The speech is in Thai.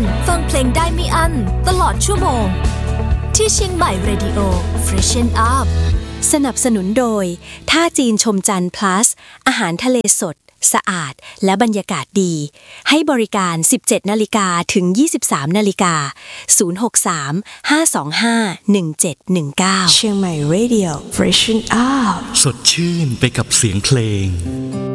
ฟังเพลงได้ไม่อั้นตลอดชั่วโมงที่เชียงใหม่ Radio Freshen Up สนับสนุนโดยท่าจีนชมจันทร์ plus อาหารทะเลสดสะอาดและบรรยากาศดีให้บริการ 17:00 นถึง 23:00 น063-525-1719 เชียงใหม่ Radio Freshen Up สดชื่นไปกับเสียงเพลง